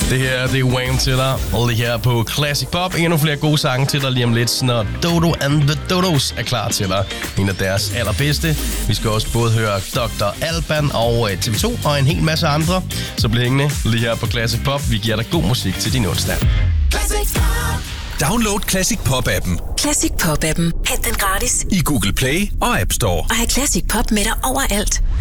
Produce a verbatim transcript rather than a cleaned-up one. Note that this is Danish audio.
Det her, det er Wham til dig. Og det her på Classic Pop. Endnu flere gode sange til dig lige om lidt, når Dodo and the Dodos er klar til dig. En af deres allerbedste. Vi skal også både høre doktor Alban og T V to og en hel masse andre. Så bliv hængende lige her på Classic Pop. Vi giver dig god musik til din onsdag. Download Classic Pop-appen. Classic Pop-appen. Hent den gratis i Google Play og App Store. Og have Classic Pop med dig overalt.